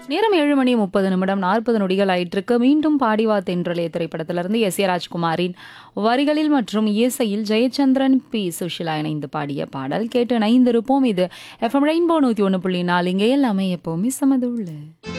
நேரம் 7:30 40 நொடிகள் ஆயிட்டிருக்கு. மீண்டும் பாடிவா தென்றலே திரைப்படத்திலிருந்து எஸ் ஏ ராஜ்குமாரின் வரிகளில் மற்றும் இசையில் ஜெயச்சந்திரன் பி சுஷிலா இணைந்து பாடிய பாடல் கேட்டு இணைந்திருப்போம். இது எஃப்எம் ரெயின்போ 101.4. இங்கே எல்லாமே எப்பவுமே சமதுள்ள